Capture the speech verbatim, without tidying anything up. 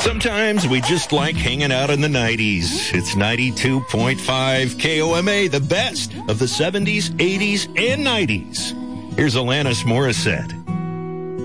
Sometimes we just like hanging out in the nineties. It's ninety-two point five K O M A, the best of the seventies, eighties, and nineties. Here's Alanis Morissette.